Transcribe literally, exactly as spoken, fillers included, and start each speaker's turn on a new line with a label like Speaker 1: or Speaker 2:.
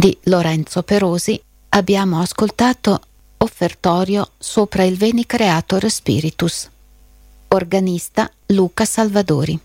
Speaker 1: di Lorenzo Perosi, abbiamo ascoltato Offertorio sopra il Veni Creator Spiritus. Organista Luca Salvadori.